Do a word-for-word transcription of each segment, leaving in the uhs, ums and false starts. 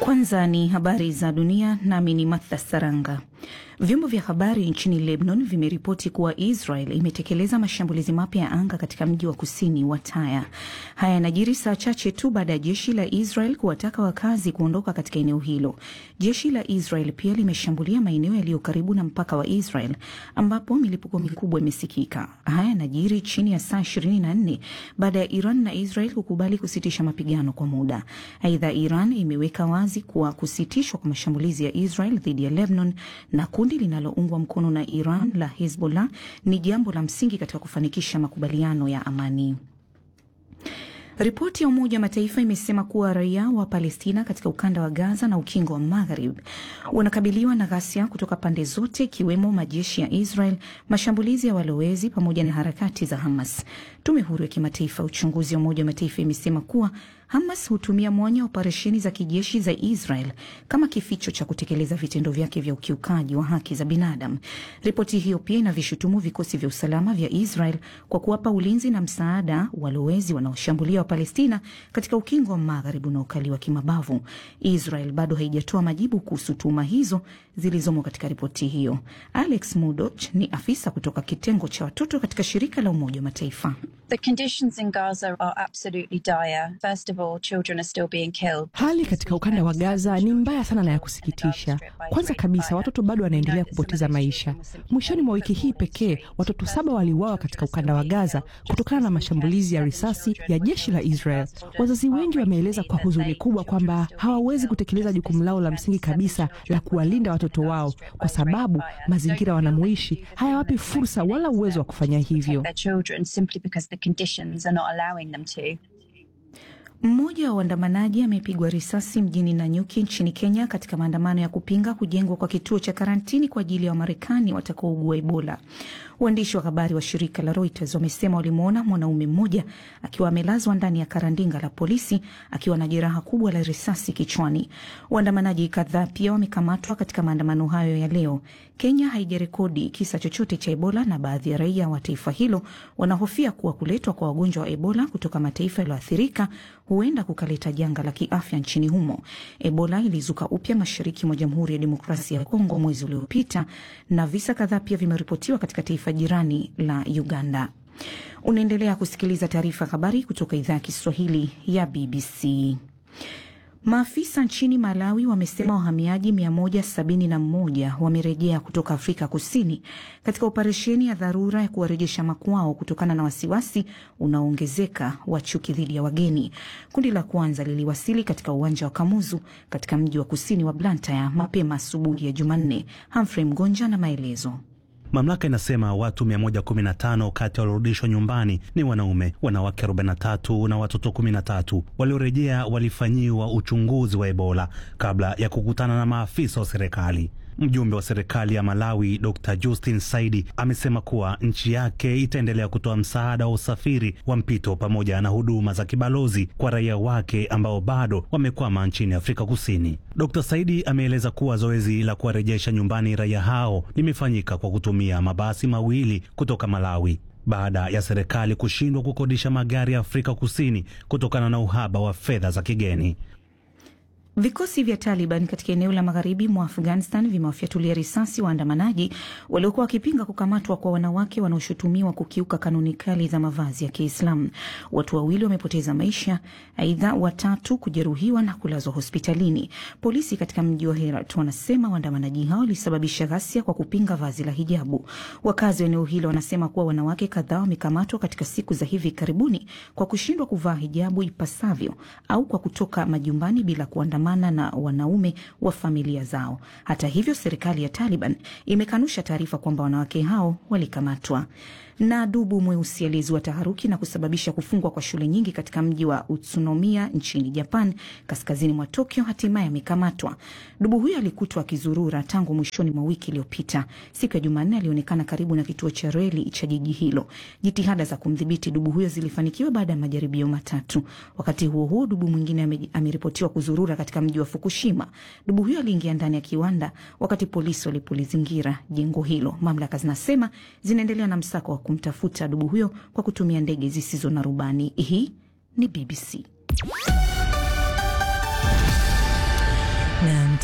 Kwanza ni habari za dunia, nami ni Martha Saranga. Vyombo vya habari nchini Lebanon vimeripoti kuwa Israel imetekeleza mashambulizi mapya ya anga katika mji wa kusini wa Taya. Haya yanajiri saa chache tu baada ya jeshi la Israel kuwataka wakazi kuondoka katika eneo hilo. Jeshi la Israel pia limeshambulia maeneo yaliyo karibu na mpaka wa Israel ambapo milipuko mikubwa imesikika. Haya yanajiri chini ya saa ishirini na nne baada ya Iran na Israel kukubali kusitisha mapigano kwa muda. Aidha, Iran imeweka wazi kuwa kusitishwa kwa mashambulizi ya Israel dhidi ya Lebanon na kundi linaloungwa mkono na Iran la Hezbollah ni jambo la msingi katika kufanikisha makubaliano ya amani. Ripoti ya Umoja wa Mataifa imesema kuwa raia wa Palestina katika ukanda wa Gaza na ukingo wa Magharibi wanakabiliwa na ghasia kutoka pande zote, ikiwemo majeshi ya Israel, mashambulizi ya walowezi pamoja na harakati za Hamas. Tume huru ya kimataifa uchunguzi wa Umoja wa Mataifa imesema kuwa Hamas hutumia mwanya wa operesheni za kijeshi za Israel kama kificho cha kutekeleza vitendo vyake vya ukiukaji wa haki za binadamu. Ripoti hiyo pia inavishutumu vikosi vya usalama vya Israel kwa kuwapa ulinzi na msaada walowezi wanaoshambulia wa Palestina katika ukingo wa Magharibi unaokaliwa kimabavu. Israel bado haijatoa majibu kuhusu tuhuma hizo zilizomo katika ripoti hiyo. Alex Mudoch ni afisa kutoka kitengo cha watoto katika shirika la Umoja wa Mataifa. The conditions in Gaza are absolutely dire. First of all, children are still being killed. Hali katika ukanda wa Gaza ni mbaya sana na ya kusikitisha. Kwanza kabisa, watoto bado wanaendelea kupoteza maisha. Mwishoni mwa wiki hii pekee, watoto saba waliuawa katika ukanda wa Gaza kutokana na mashambulizi ya risasi ya jeshi la Israel. Wazazi wengi wameeleza kwa huzuni kubwa kwamba hawawezi kutekeleza jukumu lao la msingi kabisa la kuwalinda watoto wao kwa sababu mazingira wanamoishi hayawapi fursa wala uwezo wa kufanya hivyo. Mmoja wa waandamanaji amepigwa risasi mjini Nanyuki nchini Kenya katika maandamano ya kupinga kujengwa kwa kituo cha karantini kwa ajili ya Wamarekani watakaougua Ebola. Waandishi wa habari wa shirika la Reuters wamesema walimwona mwanaume mmoja akiwa amelazwa ndani ya karandinga la polisi akiwa na jeraha kubwa la risasi kichwani. Waandamanaji kadhaa pia wamekamatwa katika maandamano hayo ya leo. Kenya haijarekodi kisa chochote cha Ebola na baadhi ya raia wa taifa hilo wanahofia kuwa kuletwa kwa wagonjwa wa Ebola kutoka mataifa yaliyoathirika huenda kukaleta janga la kiafya nchini humo. Ebola ilizuka upya mashariki mwa Jamhuri ya Demokrasia ya Kongo mwezi uliopita na visa kadhaa pia vimeripotiwa katika taifa jirani la Uganda. Unaendelea kusikiliza taarifa habari kutoka idhaa ya Kiswahili ya B B C. Maafisa nchini Malawi wamesema wahamiaji mia moja sabini na moja wamerejea kutoka Afrika Kusini katika operesheni ya dharura ya kuwarejesha makwao kutokana na wasiwasi unaoongezeka wa chuki dhidi ya wageni. Kundi la kwanza liliwasili katika uwanja wa Kamuzu katika mji wa kusini wa Blantyre mapema asubuhi ya Jumanne. Humphrey Mgonja na maelezo. Mamlaka inasema watu mia moja kumi na tano kati waliorudishwa nyumbani ni wanaume, wanawake arobaini na tatu na watoto kumi na tatu. Waliorejea walifanyiwa uchunguzi wa Ebola kabla ya kukutana na maafisa wa serikali. Mjumbe wa serikali ya Malawi Doctor Justin Saidi amesema kuwa nchi yake itaendelea kutoa msaada wa usafiri wa mpito pamoja na huduma za kibalozi kwa raia wake ambao bado wamekwama nchini Afrika Kusini. Doctor Saidi ameeleza kuwa zoezi la kuwarejesha nyumbani raia hao limefanyika kwa kutumia mabasi mawili kutoka Malawi baada ya serikali kushindwa kukodisha magari ya Afrika Kusini kutokana na uhaba wa fedha za kigeni. Vikosi vya Taliban katika eneo la magharibi mwa Afghanistan vimewafyatulia risasi waandamanaji waliokuwa wakipinga kukamatwa kwa wanawake wanaoshutumiwa kukiuka kanuni kali za mavazi ya Kiislamu. Watu wawili wamepoteza maisha, aidha watatu kujeruhiwa na kulazwa hospitalini. Polisi katika mji wa Herat wanasema waandamanaji hao walisababisha ghasia kwa kupinga vazi la hijabu. Wakazi wa eneo hilo wanasema kuwa wanawake kadhaa wamekamatwa katika siku za hivi karibuni kwa kushindwa kuvaa hijabu ipasavyo au kwa kutoka majumbani bila kuandamana na wanaume wa familia zao. Hata hivyo, serikali ya Taliban imekanusha taarifa kwamba wanawake hao walikamatwa. Na dubu mweusi alizua taharuki na kusababisha kufungwa kwa shule nyingi katika mji wa Utsunomiya nchini Japan, kaskazini mwa Tokyo, hatimaye amekamatwa. Dubu huyo alikutwa akizurura tangu mwishoni mwa wiki iliyopita. Siku ya Jumanne alionekana karibu na kituo cha reli cha jiji hilo. Jitihada za kumdhibiti dubu huyo zilifanikiwa baada ya majaribio matatu. Wakati huo huo, dubu mwingine ameripotiwa kuzurura katika mji wa Fukushima. Dubu huyo aliingia ndani ya kiwanda wakati polisi walipolizingira jengo hilo. Mamlaka zinasema zinaendelea na msako wa kumtafuta dubu huyo kwa kutumia ndege zisizo na rubani. Hii ni B B C.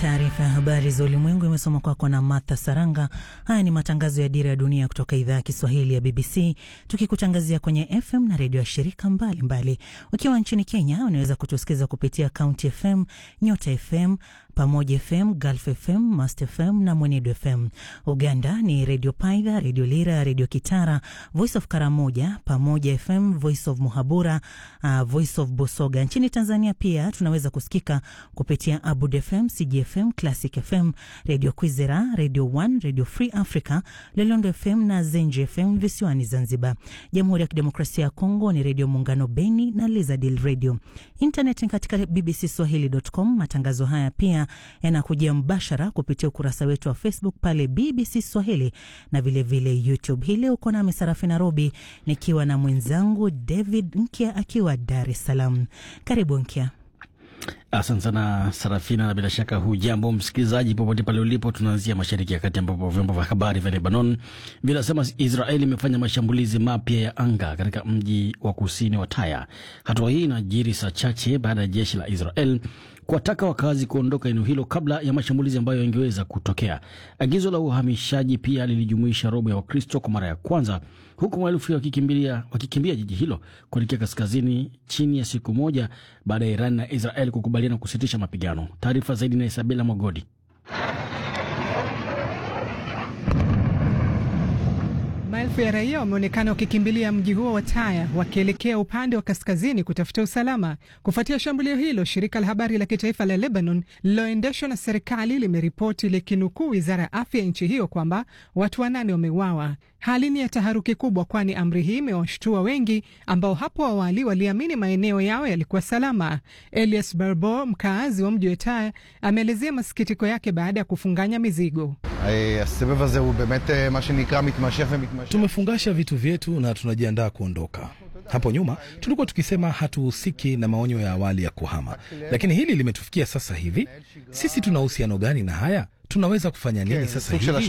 Taarifa ya habari za ulimwengu imesoma kwako na Martha Saranga. Haya ni matangazo ya Dira ya Dunia kutoka idhaa ya Kiswahili ya B B C, tukikutangazia kwenye F M na redio ya shirika mbali mbali. Ukiwa nchini Kenya, unaweza kutusikiza kupitia County F M, Nyota F M, Pamoja F M, Gulf F M, Mast F M na Mwenedu F M. Uganda ni Radio Paidha, Radio Lira, Radio Kitara, Voice of Karamoja, Pamoja F M, Voice of Muhabura, uh, Voice of Busoga. Nchini Tanzania pia tunaweza kusikika kupitia Abud F M, C G F M, Classic F M, Radio Kwizera, Radio One, Radio Free Africa, Lelondo F M na Zenji F M visiwani Zanzibar. Jamhuri ya Kidemokrasia ya Kongo ni Radio Muungano Beni na Lizadil Radio. Internet katika b b c swahili dot com. Matangazo haya pia yanakujia mbashara kupitia ukurasa wetu wa Facebook pale B B C Swahili na vile vile YouTube. Hii leo uko na Misarafi Nairobi nikiwa na mwenzangu David Nkia akiwa Dar es Salaam. Karibu Nkia. Asante sana Sarafina, na bila shaka hujambo msikilizaji popote pale ulipo. Tunaanzia Mashariki ya Kati ambapo vyombo vya habari vya Lebanon vinasema Israeli imefanya mashambulizi mapya ya anga katika mji wa kusini wa Taya. Hatua hii inajiri saa chache baada ya jeshi la Israel kuwataka wakazi kuondoka eneo hilo kabla ya mashambulizi ambayo yangeweza kutokea. Agizo la uhamishaji pia lilijumuisha robo ya Wakristo kwa mara ya kwanza, huku maelfu wakikimbilia wakikimbia jiji hilo kuelekea kaskazini chini ya siku moja baada ya Iran na Israel kukubaliana kusitisha mapigano. Taarifa zaidi na Isabela Mogodi. Maelfu ya raia wameonekana wakikimbilia mji huo wa Taya wakielekea upande wa kaskazini kutafuta usalama. Kufuatia shambulio hilo, shirika la habari la kitaifa la Lebanon liloendeshwa na serikali limeripoti likinukuu wizara ya afya nchi hiyo kwamba watu wanane wameuawa. Hali ni ya taharuki kubwa, kwani amri hii imewashtua wengi ambao hapo awali waliamini maeneo yao yalikuwa salama. Elias Barbo, mkaazi wa mji wa Taya, ameelezea masikitiko yake baada ya kufunganya mizigo. Tumefungasha vitu vyetu na tunajiandaa kuondoka. Hapo nyuma tulikuwa tukisema hatuhusiki na maonyo ya awali ya kuhama, lakini hili limetufikia sasa hivi. Sisi tuna uhusiano gani na haya? Tunaweza kufanya nini sasa hivi?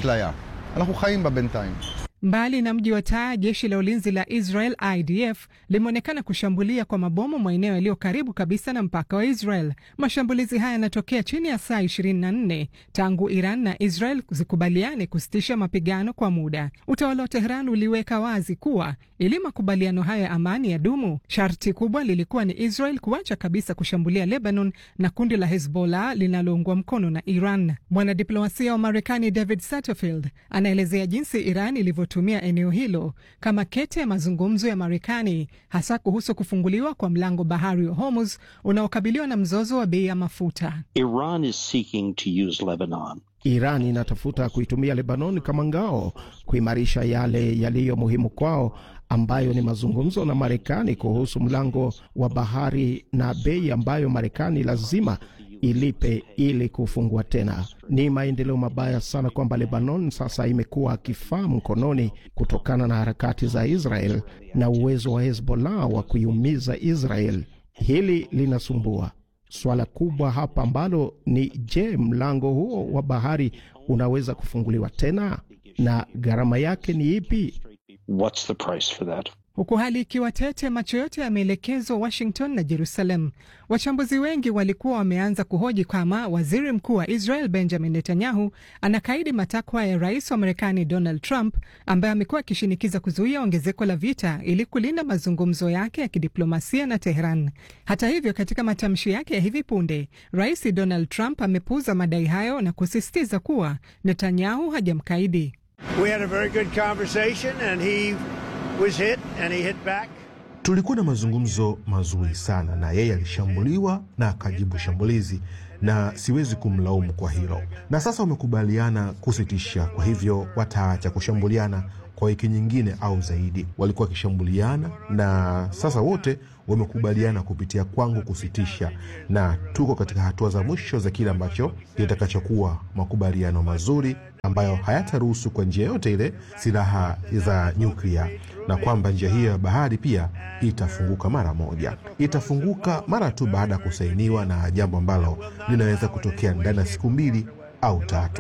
Mbali na mji wa Taya, jeshi la ulinzi la Israel I D F limeonekana kushambulia kwa mabomu maeneo yaliyo karibu kabisa na mpaka wa Israel. Mashambulizi haya yanatokea chini ya saa ishirini na nne tangu Iran na Israel zikubaliane kusitisha mapigano kwa muda. Utawala wa Tehran uliweka wazi kuwa ili makubaliano haya ya amani ya dumu, sharti kubwa lilikuwa ni Israel kuacha kabisa kushambulia Lebanon na kundi la Hezbollah linaloungwa mkono na Iran. Mwanadiplomasia wa Marekani David Satterfield anaelezea jinsi Iran ilivyo tumia eneo hilo kama kete ya mazungumzo ya Marekani, hasa kuhusu kufunguliwa kwa mlango bahari wa Hormuz unaokabiliwa na mzozo wa bei ya mafuta. Iran is seeking to use Lebanon. Iran inatafuta kuitumia Lebanon kama ngao kuimarisha yale yaliyo muhimu kwao, ambayo ni mazungumzo na Marekani kuhusu mlango wa bahari na bei ambayo Marekani lazima ilipe ili kufungua tena. Ni maendeleo mabaya sana kwamba Lebanon sasa imekuwa kifaa mkononi kutokana na harakati za Israel na uwezo wa Hezbollah wa kuiumiza Israel. Hili linasumbua. Swala kubwa hapa ambalo ni je, mlango huo wa bahari unaweza kufunguliwa tena, na gharama yake ni ipi? What's the price for that? Huku hali ikiwa tete, macho yote yameelekezwa Washington na Jerusalem. Wachambuzi wengi walikuwa wameanza kuhoji kama waziri mkuu wa Israel Benjamin Netanyahu anakaidi matakwa ya rais wa Marekani Donald Trump, ambaye amekuwa akishinikiza kuzuia ongezeko la vita ili kulinda mazungumzo yake ya kidiplomasia na Tehran. Hata hivyo, katika matamshi yake ya hivi punde, rais Donald Trump amepuuza madai hayo na kusisitiza kuwa Netanyahu hajamkaidi. We had a very good conversation and he was hit and he hit back. Tulikuwa na mazungumzo mazuri sana na yeye alishambuliwa na akajibu shambulizi, na siwezi kumlaumu kwa hilo. Na sasa wamekubaliana kusitisha, kwa hivyo wataacha kushambuliana kwa wiki nyingine au zaidi. Walikuwa kishambuliana na sasa wote wamekubaliana kupitia kwangu kusitisha, na tuko katika hatua za mwisho za kile ambacho kitakachokuwa makubaliano mazuri ambayo hayataruhusu kwa njia yote ile silaha za nyuklia, na kwamba njia hiyo ya bahari pia itafunguka mara moja. Itafunguka mara tu baada ya kusainiwa, na jambo ambalo linaweza kutokea ndani ya siku mbili au tatu.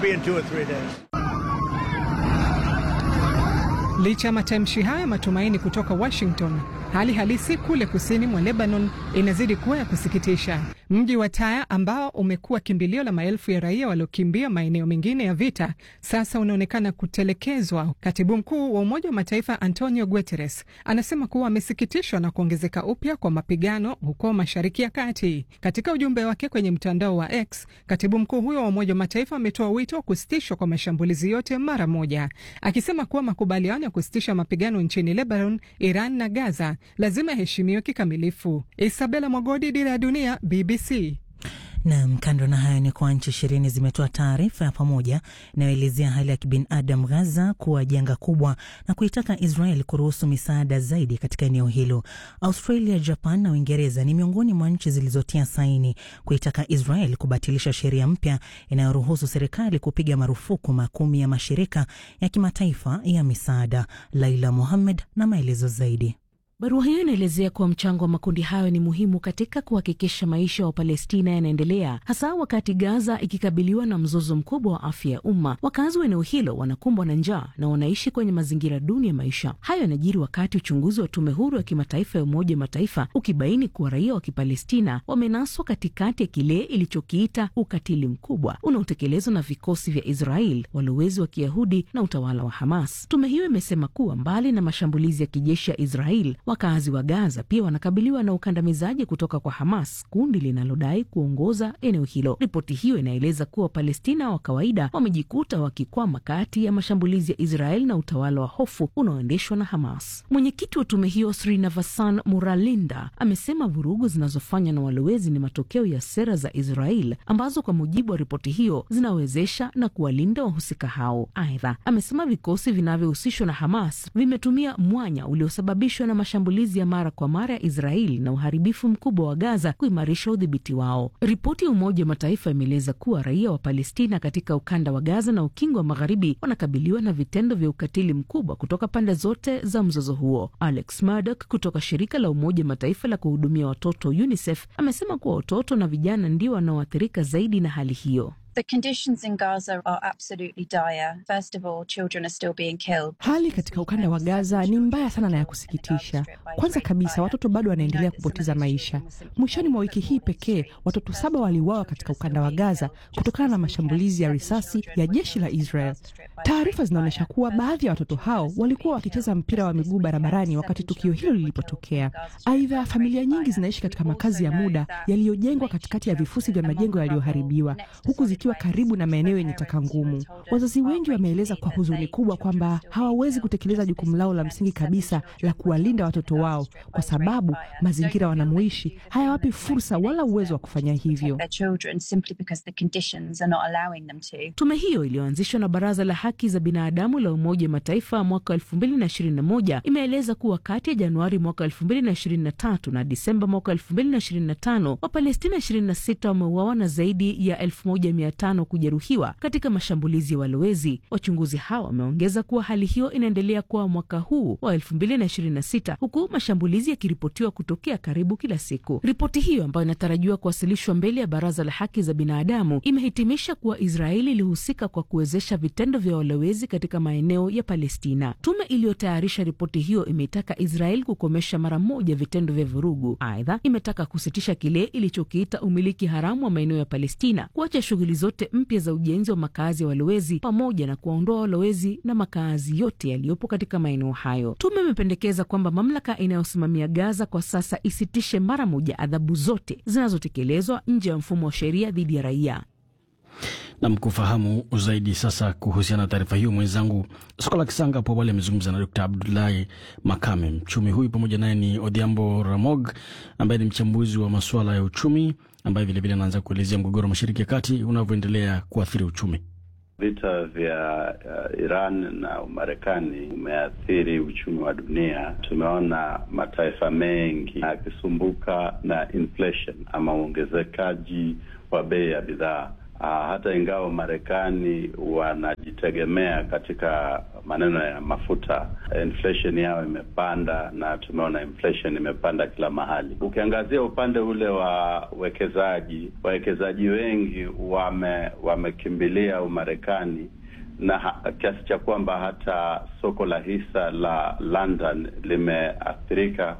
Licha ya matamshi haya matumaini kutoka Washington, hali halisi kule kusini mwa Lebanon inazidi kuwa ya kusikitisha. Mji wa Tyre ambao umekuwa kimbilio la maelfu ya raia waliokimbia maeneo mengine ya vita sasa unaonekana kutelekezwa. Katibu mkuu wa Umoja wa Mataifa Antonio Guterres anasema kuwa amesikitishwa na kuongezeka upya kwa mapigano huko Mashariki ya Kati. Katika ujumbe wake kwenye mtandao wa X, katibu mkuu huyo wa Umoja wa Mataifa ametoa wito wa kusitishwa kwa mashambulizi yote mara moja, akisema kuwa makubaliano ya kusitisha mapigano nchini Lebanon, Iran na Gaza lazima yaheshimiwe kikamilifu. Isabella Mwagodi, Dira ya Dunia, B B C. Naam, kando na hayo ni kwa nchi ishirini zimetoa taarifa ya pamoja inayoelezea hali ya kibinadamu Gaza kuwa janga kubwa na kuitaka Israel kuruhusu misaada zaidi katika eneo hilo. Australia, Japan na Uingereza ni miongoni mwa nchi zilizotia saini kuitaka Israel kubatilisha sheria mpya inayoruhusu serikali kupiga marufuku makumi ya mashirika ya kimataifa ya misaada. Laila Mohammed na maelezo zaidi. Barua hiyo inaelezea kuwa mchango wa makundi hayo ni muhimu katika kuhakikisha maisha wa Palestina yanaendelea, hasa wakati Gaza ikikabiliwa na mzozo mkubwa wa afya ya umma. Wakazi wa eneo hilo wanakumbwa na njaa na wanaishi kwenye mazingira duni ya maisha. Hayo yanajiri wakati uchunguzi wa tume huru ya kimataifa ya Umoja wa Mataifa ukibaini kuwa raia wa Kipalestina wamenaswa katikati ya kile ilichokiita ukatili mkubwa unaotekelezwa na vikosi vya Israel, walowezi wa Kiyahudi na utawala wa Hamas. Tume hiyo imesema kuwa mbali na mashambulizi ya kijeshi ya Israel, wakazi wa Gaza pia wanakabiliwa na ukandamizaji kutoka kwa Hamas, kundi linalodai kuongoza eneo hilo. Ripoti hiyo inaeleza kuwa Palestina wa kawaida wamejikuta wakikwama kati ya mashambulizi ya Israel na utawala wa hofu unaoendeshwa na Hamas. Mwenyekiti wa tume hiyo Srinavasan Muralinda amesema vurugu zinazofanywa na walowezi ni matokeo ya sera za Israel ambazo kwa mujibu wa ripoti hiyo zinawezesha na kuwalinda wahusika hao. Aidha, amesema vikosi vinavyohusishwa na Hamas vimetumia mwanya uliosababishwa na mashambulizi ya mara kwa mara ya Israeli na uharibifu mkubwa wa Gaza kuimarisha udhibiti wao. Ripoti ya Umoja wa Mataifa imeeleza kuwa raia wa Palestina katika ukanda wa Gaza na ukingo wa Magharibi wanakabiliwa na vitendo vya ukatili mkubwa kutoka pande zote za mzozo huo. Alex Murdoch kutoka shirika la Umoja wa Mataifa la kuhudumia watoto UNICEF amesema kuwa watoto na vijana ndio wanaoathirika zaidi na hali hiyo. The conditions in Gaza are absolutely dire. First of all, children are still being killed. Hali katika ukanda wa Gaza ni mbaya sana na ya kusikitisha. Kwanza kabisa, watoto bado wanaendelea kupoteza maisha. Mwishoni mwa wiki hii pekee, watoto saba waliuawa katika ukanda wa Gaza kutokana na mashambulizi ya risasi ya jeshi la Israel. Taarifa zinaonyesha kuwa baadhi ya watoto hao walikuwa wakicheza mpira wa miguu barabarani wakati tukio hilo lilipotokea. Aidha, familia nyingi zinaishi katika makazi ya muda yaliyojengwa katikati ya vifusi vya majengo yaliyoharibiwa, huku zikiwa karibu na maeneo yenye taka ngumu. Wazazi wengi wameeleza kwa huzuni kubwa kwamba hawawezi kutekeleza jukumu lao la msingi kabisa la kuwalinda watoto wao kwa sababu mazingira wanamoishi hayawapi fursa wala uwezo wa kufanya hivyo. Tume hiyo iliyoanzishwa na Baraza la Haki za Binadamu la Umoja wa Mataifa mwaka elfu mbili na ishirini na moja imeeleza kuwa kati ya Januari mwaka elfu mbili na ishirini na tatu na Disemba mwaka elfu mbili na ishirini na tano Wapalestina ishirini na sita wameuawa na zaidi ya elfu moja mia tano kujeruhiwa katika mashambulizi ya walowezi. Wachunguzi hawa wameongeza kuwa hali hiyo inaendelea kwa mwaka huu wa elfu mbili na ishirini na sita huku mashambulizi yakiripotiwa kutokea karibu kila siku. Ripoti hiyo ambayo inatarajiwa kuwasilishwa mbele ya Baraza la Haki za Binadamu imehitimisha kuwa Israeli ilihusika kwa kuwezesha vitendo vya walowezi katika maeneo ya Palestina. Tume iliyotayarisha ripoti hiyo imetaka Israeli kukomesha mara moja vitendo vya vurugu. Aidha, imetaka kusitisha kile ilichokiita umiliki haramu wa maeneo ya Palestina, kuacha shughuli zote mpya za ujenzi wa makazi ya walowezi pamoja na kuwaondoa walowezi na makazi yote yaliyopo katika maeneo hayo. Tume imependekeza kwamba mamlaka inayosimamia Gaza kwa sasa isitishe mara moja adhabu zote zinazotekelezwa nje ya mfumo wa sheria dhidi ya raia. Na mkufahamu zaidi sasa kuhusiana na taarifa hiyo, mwenzangu Skola Kisanga hapo wale amezungumza na Dokta Abdullahi Makame, mchumi huyu, pamoja naye ni Odhiambo Ramog ambaye ni mchambuzi wa masuala ya uchumi, ambaye vile vile anaanza kuelezea mgogoro Mashariki ya Kati unavyoendelea kuathiri uchumi. Vita vya uh, Iran na Marekani umeathiri uchumi wa dunia. Tumeona mataifa mengi yakisumbuka na inflation ama ongezekaji wa bei ya bidhaa. Uh, hata ingawa Marekani wanajitegemea katika maneno ya mafuta, inflation yao imepanda na tumeona inflation imepanda kila mahali. Ukiangazia upande ule wa wekezaji, wawekezaji wengi wame wamekimbilia Umarekani na kiasi cha kwamba hata soko la hisa la London limeathirika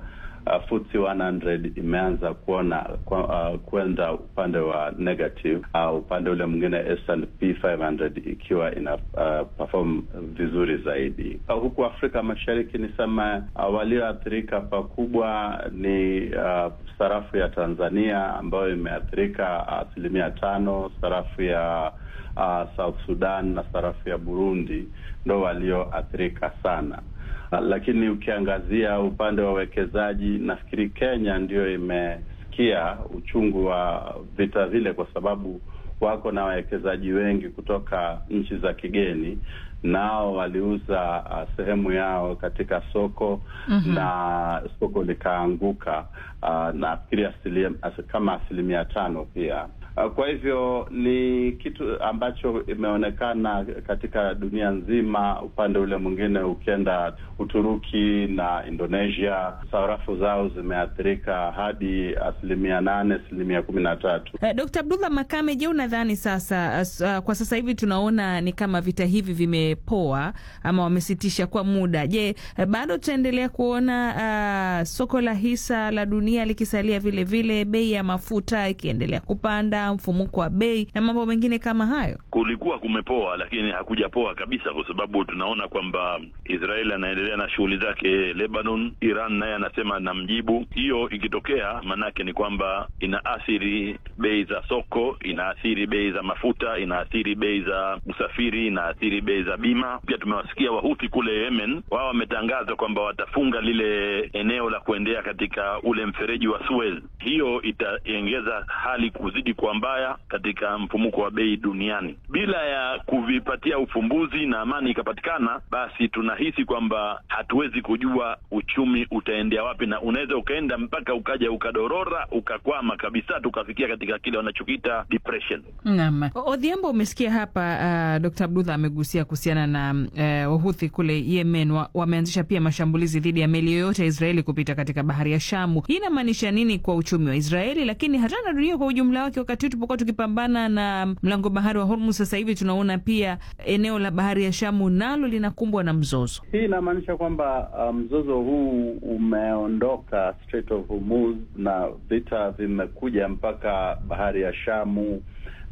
uh, F T S E mia moja imeanza kuona uh, kwenda upande wa negative, uh, upande ule mwingine S and P five hundred ikiwa ina uh, perform vizuri zaidi. Uh, huku Afrika Mashariki nisema uh, walioathirika pakubwa ni uh, sarafu ya Tanzania ambayo imeathirika asilimia tano, sarafu ya uh, South Sudan na sarafu ya Burundi ndo walioathirika sana. Uh, lakini ukiangazia upande wa wekezaji, nafikiri Kenya ndio imesikia uchungu wa vita vile, kwa sababu wako na wawekezaji wengi kutoka nchi za kigeni, nao waliuza uh, sehemu yao katika soko mm-hmm. na soko likaanguka uh, nafikiri asilimia kama asilimia tano pia. Uh, kwa hivyo ni kitu ambacho imeonekana katika dunia nzima. Upande ule mwingine ukienda Uturuki na Indonesia, sarafu zao zimeathirika hadi asilimia nane, asilimia kumi na tatu. Uh, Dokta Abdullah Makame, je, unadhani sasa uh, kwa sasa hivi tunaona ni kama vita hivi vimepoa ama wamesitisha kwa muda. Je, uh, bado tutaendelea kuona uh, soko la hisa la dunia likisalia vile vile, bei ya mafuta ikiendelea kupanda, mfumuko wa bei na mambo mengine kama hayo? Kulikuwa kumepoa, lakini hakujapoa kabisa, kwa sababu tunaona kwamba Israel anaendelea na shughuli zake Lebanon, Iran naye anasema na mjibu. Hiyo ikitokea manake ni kwamba inaathiri bei za soko, inaathiri bei za mafuta, inaathiri bei za usafiri, inaathiri bei za bima. Pia tumewasikia Wahuthi kule Yemen, wao wametangaza kwamba watafunga lile eneo la kuendea katika ule mfereji wa Suez. Hiyo itaongeza hali kuzidi kwa mbaya katika mfumuko wa bei duniani. Bila ya kuvipatia ufumbuzi na amani ikapatikana, basi tunahisi kwamba hatuwezi kujua uchumi utaendea wapi, na unaweza ukaenda mpaka ukaja ukadorora ukakwama kabisa, tukafikia katika kile wanachokiita depression. Naam. Odhiambo, umesikia hapa uh, Dokta Abdullah amegusia kuhusiana na uh, Wahuthi kule Yemen wa, wameanzisha pia mashambulizi dhidi ya meli yoyote ya Israeli kupita katika bahari ya Shamu. Hii inamaanisha nini kwa uchumi wa Israeli, lakini hata na dunia kwa ujumla wake? Wakati tulipokuwa tukipambana na mlango bahari wa Hormuz, sasa hivi tunaona pia eneo la bahari ya Shamu nalo linakumbwa na mzozo. Hii inamaanisha kwamba uh, mzozo huu umeondoka Strait of Hormuz na vita vimekuja mpaka bahari ya Shamu,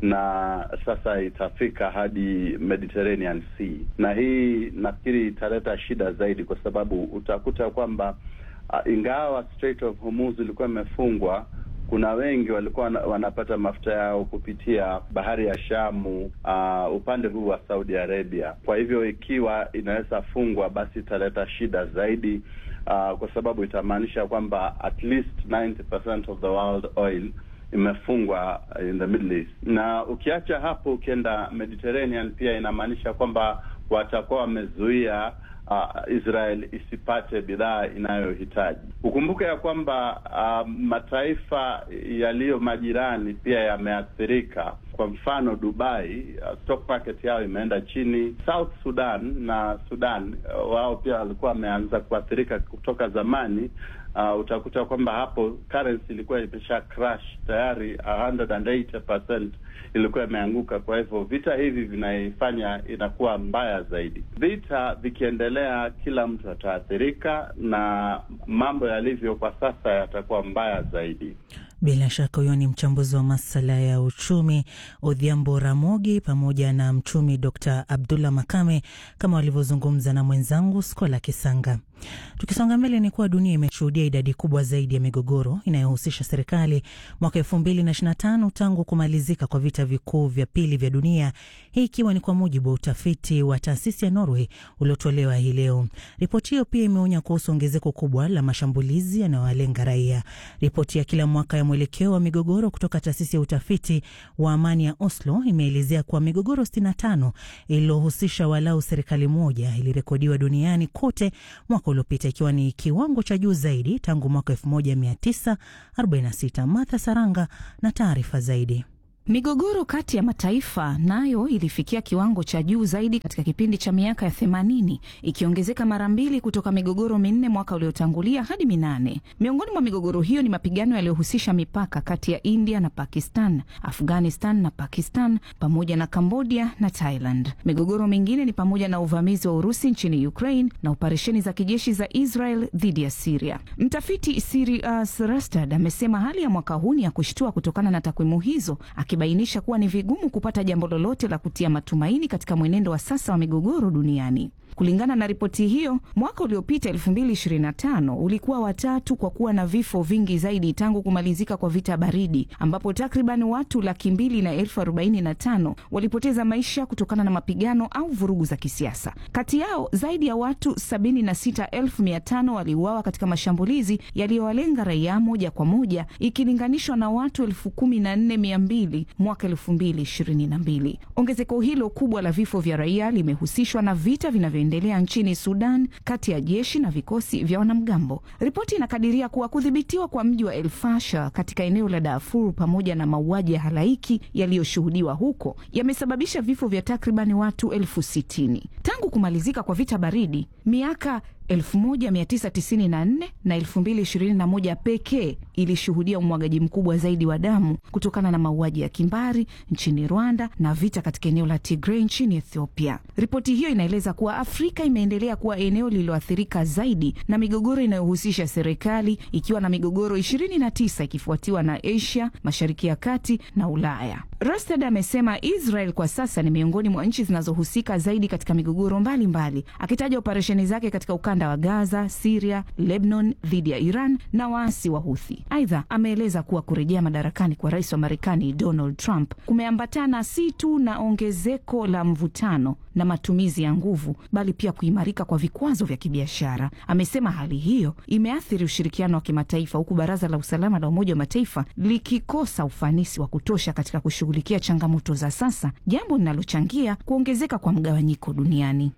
na sasa itafika hadi Mediterranean Sea, na hii nafikiri italeta shida zaidi, kwa sababu utakuta kwamba uh, ingawa Strait of Hormuz ilikuwa imefungwa, kuna wengi walikuwa wanapata mafuta yao kupitia bahari ya Shamu, uh, upande huu wa Saudi Arabia. Kwa hivyo ikiwa inaweza fungwa, basi italeta shida zaidi, uh, kwa sababu itamaanisha kwamba at least ninety percent of the world oil imefungwa in the Middle East. Na ukiacha hapo ukienda Mediterranean, pia inamaanisha kwamba watakuwa wamezuia Uh, Israel isipate bidhaa inayohitaji. Ukumbuke ya kwamba uh, mataifa yaliyo majirani pia yameathirika. Kwa mfano Dubai, uh, stock market yao imeenda chini. South Sudan na Sudan, uh, wao pia walikuwa wameanza kuathirika kutoka zamani. Uh, utakuta kwamba hapo currency ilikuwa imesha crash tayari, one hundred eighty percent ilikuwa imeanguka. Kwa hivyo vita hivi vinaifanya inakuwa mbaya zaidi. Vita vikiendelea, kila mtu ataathirika, na mambo yalivyo kwa sasa yatakuwa mbaya zaidi. Bila shaka huyo ni mchambuzi wa masuala ya uchumi Odhiambo Ramogi pamoja na mchumi Dokta Abdullah Makame, kama walivyozungumza na mwenzangu Skola Kisanga. Tukisonga mbele, ni kuwa dunia imeshuhudia idadi kubwa zaidi ya migogoro inayohusisha serikali mwaka elfu mbili na ishirini na tano tangu kumalizika kwa vita vikuu vya pili vya dunia, hii ikiwa ni kwa mujibu wa utafiti wa taasisi ya Norway uliotolewa hii leo. Ripoti hiyo pia imeonya kuhusu ongezeko kubwa la mashambulizi yanayowalenga raia. Ripoti ya kila mwaka ya mwelekeo wa migogoro kutoka taasisi ya utafiti wa amani ya Oslo imeelezea kuwa migogoro sitini na tano iliyohusisha walau serikali moja ilirekodiwa duniani kote mwaka uliopita, ikiwa ni kiwango cha juu zaidi tangu mwaka elfu moja mia tisa arobaini na sita. Martha Saranga na taarifa zaidi. Migogoro kati ya mataifa nayo ilifikia kiwango cha juu zaidi katika kipindi cha miaka ya themanini, ikiongezeka mara mbili kutoka migogoro minne mwaka uliotangulia hadi minane. Miongoni mwa migogoro hiyo ni mapigano yaliyohusisha mipaka kati ya India na Pakistan, Afghanistan na Pakistan, pamoja na Cambodia na Thailand. Migogoro mingine ni pamoja na uvamizi wa Urusi nchini Ukraine na operesheni za kijeshi za Israel dhidi ya Syria. Mtafiti Sirius Rastad amesema hali ya mwaka huu ni ya kushtua kutokana na takwimu hizo, akibainisha kuwa ni vigumu kupata jambo lolote la kutia matumaini katika mwenendo wa sasa wa migogoro duniani. Kulingana na ripoti hiyo, mwaka uliopita elfu mbili ishirini na tano ulikuwa watatu kwa kuwa na vifo vingi zaidi tangu kumalizika kwa vita baridi, ambapo takriban watu laki mbili na elfu arobaini na tano walipoteza maisha kutokana na mapigano au vurugu za kisiasa. Kati yao zaidi ya watu sabini na sita elfu mia tano waliuawa katika mashambulizi yaliyowalenga raia moja kwa moja, ikilinganishwa na watu elfu kumi na nne mia mbili mwaka elfu mbili ishirini na mbili. Ongezeko hilo kubwa la vifo vya raia limehusishwa na vita vinavyo endelea nchini Sudan kati ya jeshi na vikosi vya wanamgambo. Ripoti inakadiria kuwa kudhibitiwa kwa mji wa El Fasher katika eneo la Darfur pamoja na mauaji ya halaiki yaliyoshuhudiwa huko yamesababisha vifo vya takriban watu elfu sitini. Tangu kumalizika kwa vita baridi, miaka elfu moja mia tisa tisini na nne na elfu mbili ishirini na moja pekee ilishuhudia umwagaji mkubwa zaidi wa damu kutokana na mauaji ya kimbari nchini Rwanda na vita katika eneo la Tigray nchini Ethiopia. Ripoti hiyo inaeleza kuwa Afrika imeendelea kuwa eneo lililoathirika zaidi na migogoro inayohusisha serikali, ikiwa na migogoro ishirini na tisa ikifuatiwa na Asia, Mashariki ya Kati na Ulaya. Rastad amesema Israel kwa sasa ni miongoni mwa nchi zinazohusika zaidi katika migogoro mbalimbali, akitaja operesheni zake katika ukanda wa Gaza, Syria, Lebanon dhidi ya Iran na waasi wa Houthi. Aidha, ameeleza kuwa kurejea madarakani kwa rais wa Marekani Donald Trump kumeambatana si tu na ongezeko la mvutano na matumizi ya nguvu, bali pia kuimarika kwa vikwazo vya kibiashara. Amesema hali hiyo imeathiri ushirikiano wa kimataifa, huku Baraza la Usalama la Umoja wa Mataifa likikosa ufanisi wa kutosha katika kushughulikia changamoto za sasa, jambo linalochangia kuongezeka kwa mgawanyiko duniani.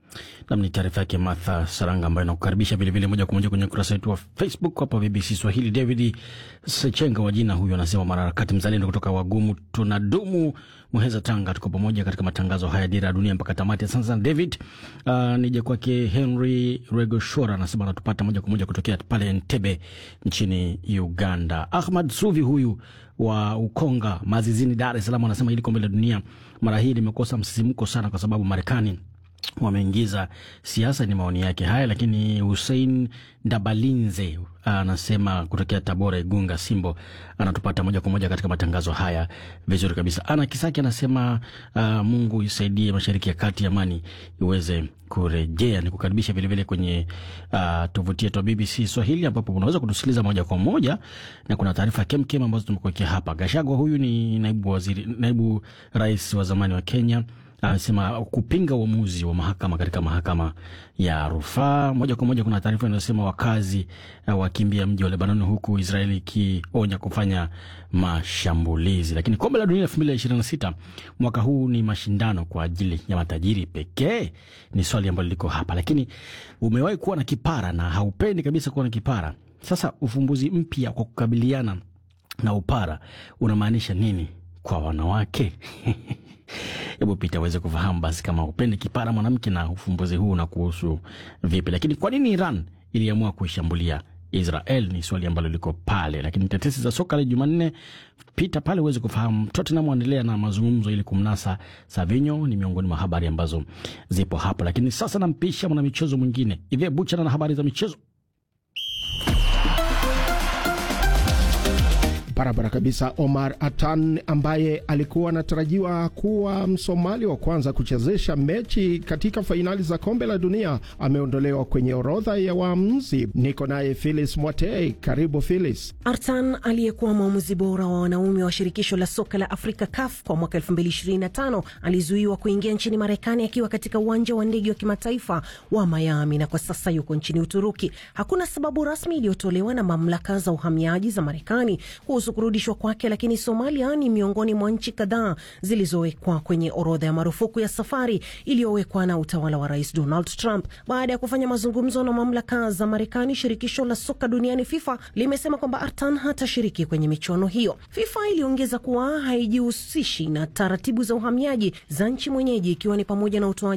Nam ni taarifa yake Martha Saranga ambayo inakukaribisha vile vile moja kwa moja kwenye ukurasa wetu wa Facebook hapa B B C Swahili. David Sechenga wa jina huyo anasema mwanaharakati mzalendo kutoka Wagumu tunadumu Muheza Tanga, tuko pamoja katika matangazo haya Dira ya Dunia mpaka tamati. Asante sana David. Uh, nije kwake Henry Regoshora anasema anatupata moja kwa moja kutokea pale Entebbe nchini Uganda. Ahmad Suvi huyu wa Ukonga Mazizini Dar es Salaam anasema hili kombe la dunia mara hii limekosa msisimko sana kwa sababu Marekani wameingiza siasa. Ni maoni yake haya. Lakini Hussein Ndabalinze anasema kutokea Tabora Igunga Simbo anatupata moja kwa moja katika matangazo haya vizuri kabisa. Ana Kisaki anasema uh, Mungu isaidie Mashariki ya Kati, amani iweze kurejea. Ni kukaribisha vile vile kwenye uh, tovuti yetu B B C Swahili ambapo unaweza kutusikiliza moja kwa moja na kuna taarifa kemkem ambazo tumekuwekea hapa. Gachagua huyu ni naibu waziri, naibu rais wa zamani wa Kenya, anasema kupinga uamuzi wa mahakama katika mahakama ya rufaa. Moja kwa moja kuna taarifa inayosema wakazi uh, wakimbia mji wa Lebanon, huku Israeli ikionya kufanya mashambulizi. Lakini kombe la dunia elfu mbili ishirini na sita mwaka huu ni mashindano kwa ajili ya matajiri pekee? Ni swali ambalo liko hapa. Lakini umewahi kuwa na kipara na haupendi kabisa kuwa na kipara. Sasa ufumbuzi mpya kwa kukabiliana na upara unamaanisha nini kwa wanawake? Hebu pita uweze kufahamu basi kama upendi kipara mwanamke na ufumbuzi huu na kuhusu vipi. Lakini kwa nini Iran iliamua kuishambulia Israel? Ni swali ambalo liko pale. Lakini tetesi za soka la Jumanne, pita pale uweze kufahamu. Tottenham waendelea na mazungumzo ili kumnasa Savinho, ni miongoni mwa habari ambazo zipo hapo. Lakini sasa nampisha mwana michezo mwingine Ivye Buchana na habari za michezo. Barabara kabisa. Omar Atan ambaye alikuwa anatarajiwa kuwa Msomali wa kwanza kuchezesha mechi katika fainali za kombe la dunia ameondolewa kwenye orodha ya waamuzi. Niko naye Phyllis Mwatei. Karibu Phyllis. Atan aliyekuwa mwamuzi bora wa wanaume wa shirikisho la soka la Afrika C A F kwa mwaka elfu mbili ishirini na tano alizuiwa kuingia nchini Marekani akiwa katika uwanja wa ndege wa kimataifa wa Miami, na kwa sasa yuko nchini Uturuki. Hakuna sababu rasmi iliyotolewa na mamlaka za uhamiaji za Marekani kuhusu kuhusu kurudishwa kwake, lakini Somalia ni miongoni mwa nchi kadhaa zilizowekwa kwenye orodha ya marufuku ya safari iliyowekwa na utawala wa Rais Donald Trump. Baada ya kufanya mazungumzo na mamlaka za Marekani, shirikisho la soka duniani FIFA limesema kwamba Artan hatashiriki kwenye michuano hiyo. FIFA iliongeza kuwa haijihusishi na taratibu za uhamiaji za nchi mwenyeji, ikiwa ni pamoja na utoaji